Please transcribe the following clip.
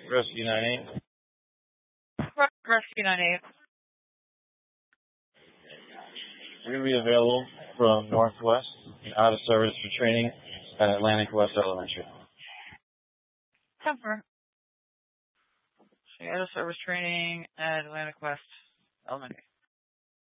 Rescue 98. Rescue 98. We're going to be available from Northwest and out of service for training at Atlantic West Elementary. Confirm. Out of service training at Atlantic West Elementary.